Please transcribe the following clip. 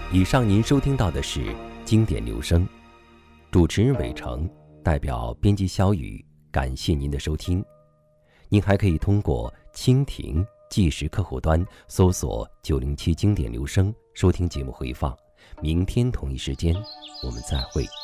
以上您收听到的是经典留声，主持人伟成，代表编辑小雨，感谢您的收听。您还可以通过蜻蜓即时客户端搜索907经典留声收听节目回放。明天同一时间我们再会。